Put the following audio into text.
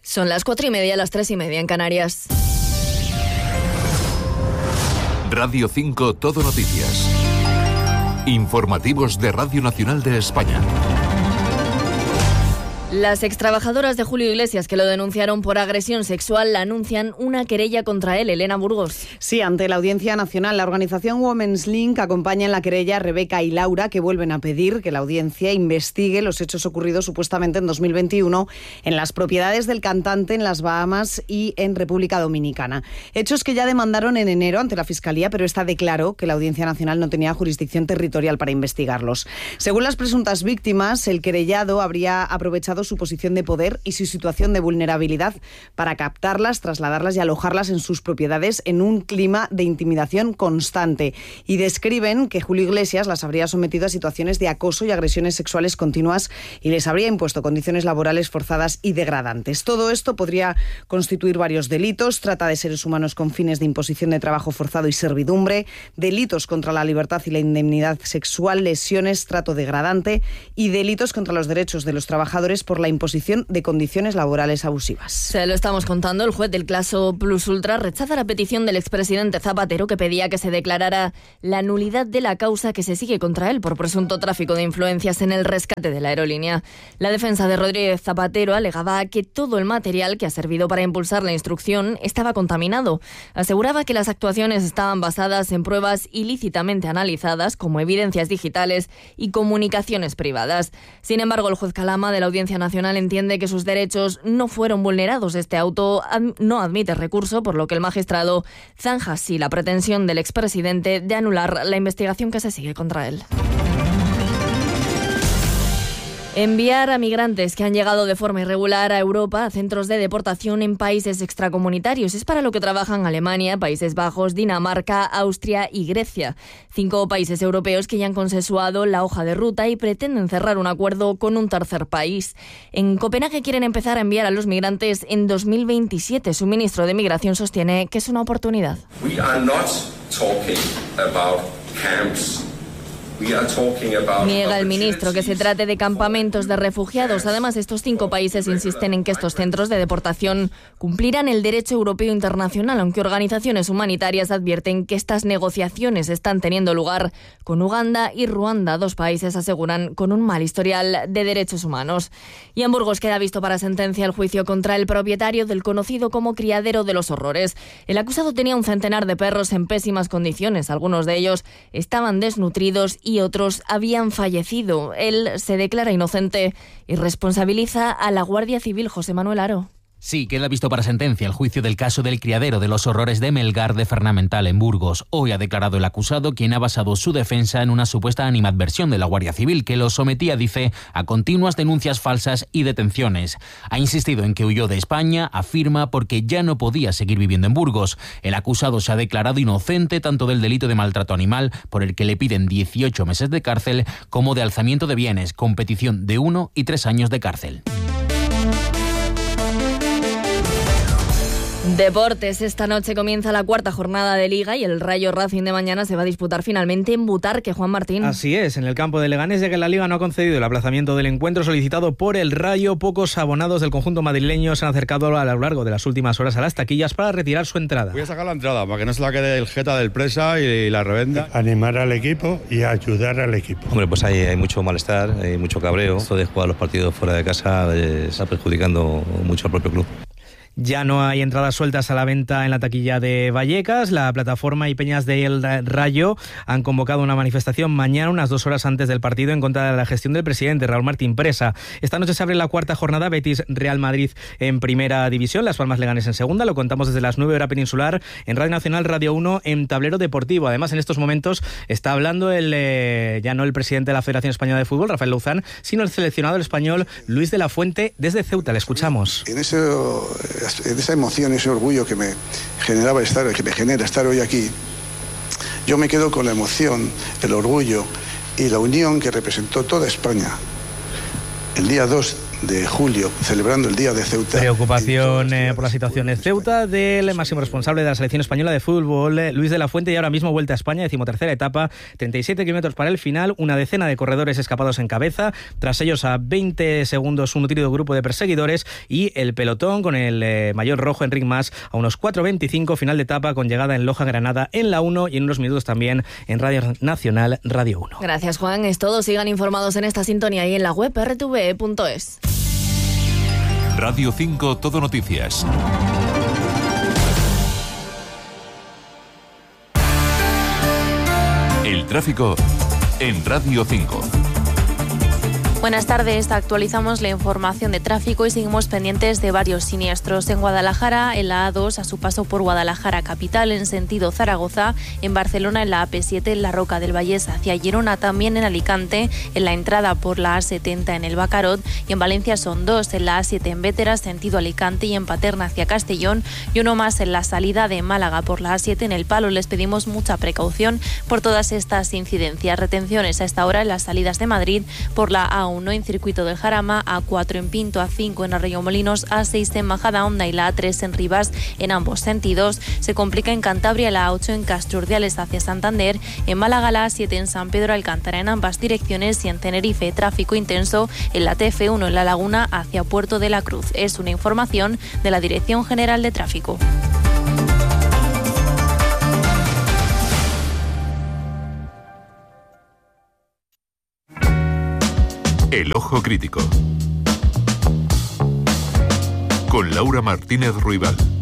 Son las 4:30, las 3:30 en Canarias. Radio 5 Todo Noticias. Informativos de Radio Nacional de España. Las extrabajadoras de Julio Iglesias que lo denunciaron por agresión sexual anuncian una querella contra él. Elena Burgos. Sí, ante la Audiencia Nacional, la organización Women's Link acompaña en la querella a Rebeca y Laura, que vuelven a pedir que la audiencia investigue los hechos ocurridos supuestamente en 2021 en las propiedades del cantante en las Bahamas y en República Dominicana. Hechos que ya demandaron en enero ante la Fiscalía, pero esta declaró que la Audiencia Nacional no tenía jurisdicción territorial para investigarlos. Según las presuntas víctimas, el querellado habría aprovechado su posición de poder y su situación de vulnerabilidad para captarlas, trasladarlas y alojarlas en sus propiedades en un clima de intimidación constante. Y describen que Julio Iglesias las habría sometido a situaciones de acoso y agresiones sexuales continuas y les habría impuesto condiciones laborales forzadas y degradantes. Todo esto podría constituir varios delitos: trata de seres humanos con fines de imposición de trabajo forzado y servidumbre, delitos contra la libertad y la indemnidad sexual, lesiones, trato degradante y delitos contra los derechos de los trabajadores por la imposición de condiciones laborales abusivas. Se lo estamos contando. El juez del caso Plus Ultra rechaza la petición del expresidente Zapatero, que pedía que se declarara la nulidad de la causa que se sigue contra él por presunto tráfico de influencias en el rescate de la aerolínea. La defensa de Rodríguez Zapatero alegaba que todo el material que ha servido para impulsar la instrucción estaba contaminado. Aseguraba que las actuaciones estaban basadas en pruebas ilícitamente analizadas, como evidencias digitales y comunicaciones privadas. Sin embargo, el juez Calama de la Audiencia Nacional entiende que sus derechos no fueron vulnerados. Este auto no admite recurso, por lo que el magistrado zanja así la pretensión del expresidente de anular la investigación que se sigue contra él. Enviar a migrantes que han llegado de forma irregular a Europa a centros de deportación en países extracomunitarios es para lo que trabajan Alemania, Países Bajos, Dinamarca, Austria y Grecia. 5 países europeos que ya han consensuado la hoja de ruta y pretenden cerrar un acuerdo con un tercer país. En Copenhague quieren empezar a enviar a los migrantes en 2027. Su ministro de Migración sostiene que es una oportunidad. We are not talking about camps. Niega el ministro que se trate de campamentos de refugiados. Además, estos 5 países insisten en que estos centros de deportación cumplirán el derecho europeo internacional, aunque organizaciones humanitarias advierten que estas negociaciones están teniendo lugar con Uganda y Ruanda, 2 países, aseguran, con un mal historial de derechos humanos. Y en Burgos queda visto para sentencia el juicio contra el propietario del conocido como Criadero de los Horrores. El acusado tenía un centenar de perros en pésimas condiciones. Algunos de ellos estaban desnutridos y otros habían fallecido. Él se declara inocente y responsabiliza a la Guardia Civil. José Manuel Aro. Sí, queda visto para sentencia el juicio del caso del Criadero de los Horrores de Melgar de Fernamental en Burgos. Hoy ha declarado el acusado, quien ha basado su defensa en una supuesta animadversión de la Guardia Civil que lo sometía, dice, a continuas denuncias falsas y detenciones. Ha insistido en que huyó de España, afirma, porque ya no podía seguir viviendo en Burgos. El acusado se ha declarado inocente tanto del delito de maltrato animal, por el que le piden 18 meses de cárcel, como de alzamiento de bienes, con petición de 1 y 3 años de cárcel. Deportes. Esta noche comienza la 4ª jornada de Liga y el Rayo Racing de mañana se va a disputar finalmente en Butarque. Juan Martín. Así es, en el campo de Leganés, ya que la Liga no ha concedido el aplazamiento del encuentro solicitado por el Rayo. Pocos abonados del conjunto madrileño se han acercado a lo largo de las últimas horas a las taquillas para retirar su entrada. Voy a sacar la entrada para que no se la quede el jeta del presa y la revenda. Animar al equipo y ayudar al equipo. Hombre, pues hay mucho malestar, hay mucho cabreo. Esto de jugar los partidos fuera de casa está perjudicando mucho al propio club. Ya no hay entradas sueltas a la venta en la taquilla de Vallecas. La plataforma y peñas del Rayo han convocado una manifestación mañana, unas 2 horas antes del partido, en contra de la gestión del presidente Raúl Martín Presa. Esta noche se abre la 4ª jornada, Betis Real Madrid en primera división, Las Palmas Leganés en segunda. Lo contamos desde las 9 hora peninsular en Radio Nacional, Radio 1, en Tablero Deportivo. Además, en estos momentos está hablando ya no el presidente de la Federación Española de Fútbol, Rafael Luzán, sino el seleccionador español Luis de la Fuente desde Ceuta. Le escuchamos. En esa emoción, ese orgullo que me genera estar hoy aquí, yo me quedo con la emoción, el orgullo y la unión que representó toda España el día 2 de julio, celebrando el Día de Ceuta. Preocupación por la situación en Ceuta del máximo responsable de la selección española de fútbol, Luis de la Fuente, y ahora mismo vuelta a España, 13ª etapa, 37 kilómetros para el final, una decena de corredores escapados en cabeza, tras ellos a 20 segundos un nutrido grupo de perseguidores y el pelotón con el maillot rojo Enric Mas a unos 4.25, final de etapa con llegada en Loja, Granada en la 1 y en unos minutos también en Radio Nacional, Radio 1. Gracias, Juan. Es todo. Sigan informados en esta sintonía y en la web rtve.es. Radio 5 Todo Noticias. El tráfico en Radio 5. Buenas tardes, actualizamos la información de tráfico y seguimos pendientes de varios siniestros. En Guadalajara, en la A2, a su paso por Guadalajara capital, en sentido Zaragoza, en Barcelona, en la AP7, en la Roca del Vallés hacia Girona, también en Alicante, en la entrada por la A70 en el Bacarot, y en Valencia son 2, en la A7 en Bétera, sentido Alicante, y en Paterna hacia Castellón, y uno más en la salida de Málaga por la A7 en el Palo. Les pedimos mucha precaución por todas estas incidencias. Retenciones a esta hora en las salidas de Madrid por la A1 en Circuito del Jarama, A4 en Pinto, A5 en Arroyomolinos, A6 en Majadahonda y la A3 en Rivas en ambos sentidos. Se complica en Cantabria la A8 en Castrurdiales hacia Santander, en Málaga la A7 en San Pedro Alcántara en ambas direcciones y en Tenerife tráfico intenso en la TF1 en La Laguna hacia Puerto de la Cruz. Es una información de la Dirección General de Tráfico. El Ojo Crítico con Laura Martínez Ruibal.